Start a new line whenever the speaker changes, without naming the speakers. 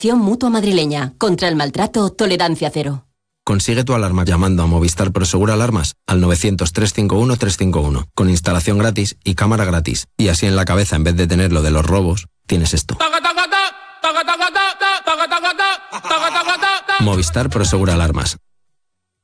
Asociación Mutua Madrileña. Contra el maltrato, tolerancia cero.
Consigue tu alarma llamando a Movistar Prosegur Alarmas al 900-351-351, con instalación gratis y cámara gratis. Y así en la cabeza, en vez de tener lo de los robos, tienes esto. Movistar Prosegur Alarmas.